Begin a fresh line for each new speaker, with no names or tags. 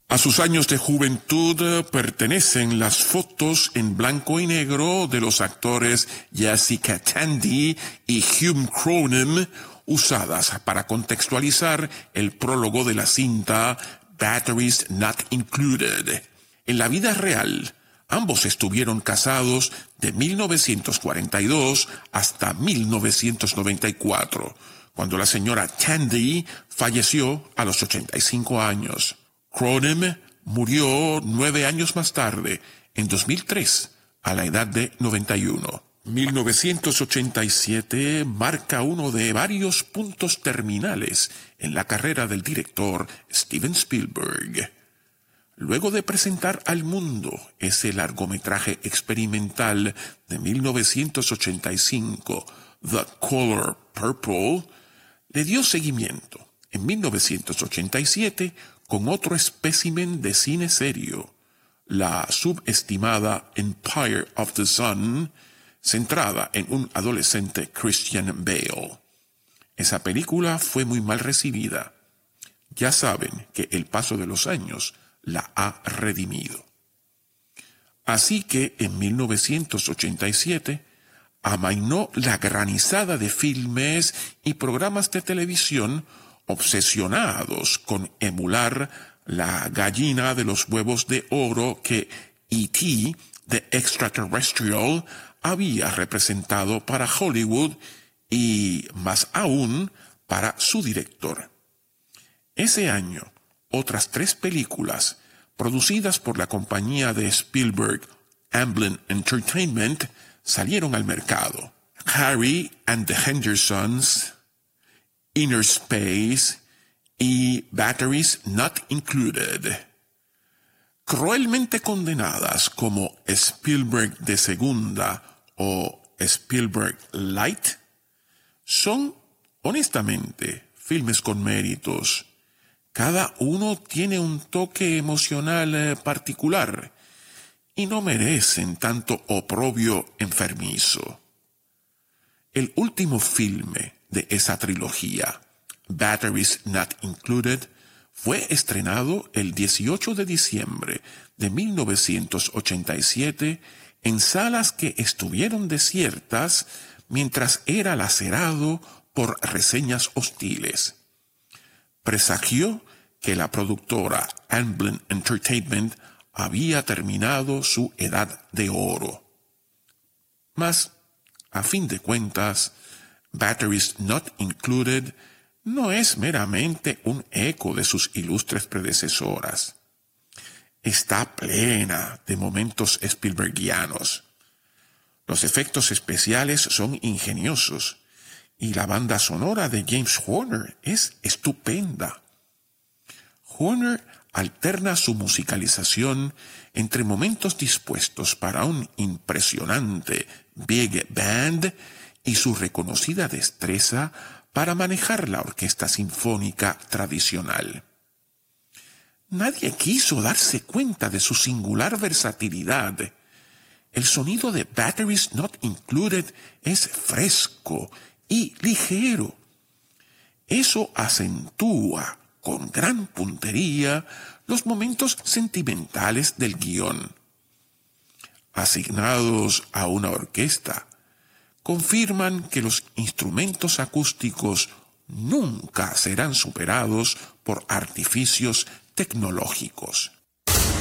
A sus años de juventud pertenecen las fotos en blanco y negro de los actores Jessica Tandy y Hugh Cronyn, usadas para contextualizar el prólogo de la cinta Batteries Not Included. En la vida real, ambos estuvieron casados de 1942 hasta 1994, cuando la señora Tandy falleció a los 85 años. Cronyn murió 9 años más tarde, en 2003, a la edad de 91. 1987 marca uno de varios puntos terminales en la carrera del director Steven Spielberg. Luego de presentar al mundo ese largometraje experimental de 1985, The Color Purple, le dio seguimiento en 1987 con otro espécimen de cine serio, la subestimada Empire of the Sun, centrada en un adolescente Christian Bale. Esa película fue muy mal recibida. Ya saben que el paso de los años la ha redimido. Así que en 1987 amainó la granizada de filmes y programas de televisión obsesionados con emular la gallina de los huevos de oro que E.T. The Extraterrestrial había representado para Hollywood y, más aún, para su director. Ese año, otras 3 películas producidas por la compañía de Spielberg, Amblin Entertainment, salieron al mercado. Harry and the Hendersons, Inner Space y Batteries Not Included. Cruelmente condenadas como Spielberg de segunda o Spielberg Light, son, honestamente, filmes con méritos. Cada uno tiene un toque emocional particular y no merecen tanto oprobio enfermizo. El último filme de esa trilogía, Batteries Not Included, fue estrenado el 18 de diciembre de 1987 en salas que estuvieron desiertas mientras era lacerado por reseñas hostiles. Presagió que la productora Amblin Entertainment había terminado su edad de oro. Mas, a fin de cuentas, Batteries Not Included no es meramente un eco de sus ilustres predecesoras. Está plena de momentos Spielbergianos. Los efectos especiales son ingeniosos y la banda sonora de James Horner es estupenda. Horner alterna su musicalización entre momentos dispuestos para un impresionante big band y su reconocida destreza para manejar la orquesta sinfónica tradicional. Nadie quiso darse cuenta de su singular versatilidad. El sonido de Batteries Not Included es fresco y ligero. Eso acentúa con gran puntería los momentos sentimentales del guión. Asignados a una orquesta, confirman que los instrumentos acústicos nunca serán superados por artificios tecnológicos.